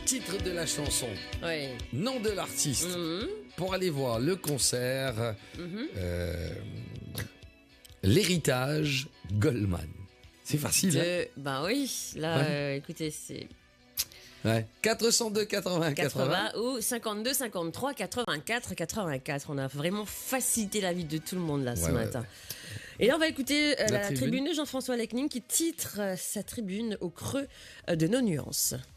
titre de la chanson, Oui. nom de l'artiste, pour aller voir le concert, l'héritage Goldman. C'est facile, hein? Ben oui, là, Ouais. écoutez, c'est Ouais. 402 80 80. 80 ou 52 53 84 84. On a vraiment facilité la vie de tout le monde là ce Ouais, matin. Et là, on va écouter la tribune. tribune de Jean-François Lecning qui titre sa tribune au creux de nos nuances.